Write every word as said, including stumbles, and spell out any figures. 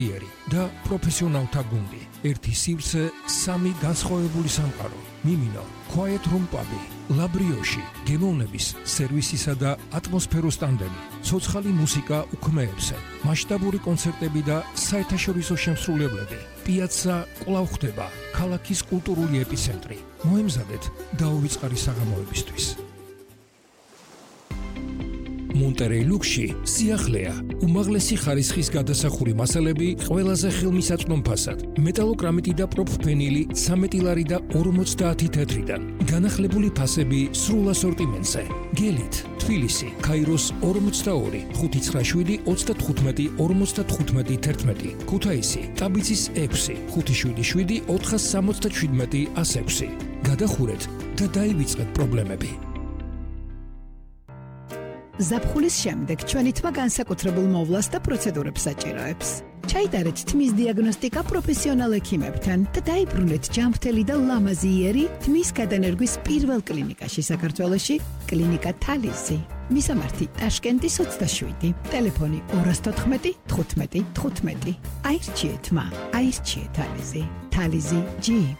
იერი და პროფესიონალთა გუნდი. ერთი სივრცე, სამი განსხვავებული სამყარო. მიმინო, Quiet Room Pub, Labrioshi, გემოვნების, სერვისისა და ატმოსფეროს ტანდემი. ცოცხალი მუსიკა უქმეებზე. მასშტაბური კონცერტები და საერთაშორისო შემსრულებლები. პიაცა კვლავ ხდება ქალაქის კულტურული ეპიცენტრი. მოემზადეთ დაუვიწყარი საღამოებისთვის. Monterey Luxi სიახლეა. უმაღლესი ხარისხის გადასახური მასალები ყველაზე ხელმისაწვდომ ფასად. მეტალოკრამიტი და პროფფენილი ცამეტი ლარი და ორმოცდაათი თეთრიდან. განახლებული ფასები სრულ ასორტიმენტზე. გელით, თბილისი, ქაიროს ორმოცდაორი, ხუთი ცხრა შვიდი ოცდათხუთმეტი ორმოცდათხუთმეტი თერთმეტი. ქუთაისი, ტაბიცის ექვსი, ხუთი შვიდი შვიდი ოთხას სამოცდაშვიდმეტი ას ექვსი. გადახურეთ და დაივიწყეთ პრობლემები. ზაფხულის შემდეგ ჩვენი თმა განსაკუთრებულ მოვლას და პროცედურებს საჭიროებს. ჩაიტარეთ თმის დიაგნოსტიკა პროფესიონალ ექიმებთან და დაიბრუნეთ ჯანმრთელი და ლამაზი იერი თმის გადანერგვის პირველ კლინიკაში საქართველოში, კლინიკა თალიზი. მისამართი ტაშკენტის ოცდაშვიდი, ტელეფონი ორას თოთხმეტი თხუთმეტი თხუთმეტი. აირჩიეთ თმა, აირჩიეთ თალიზი. თალიზი ჯი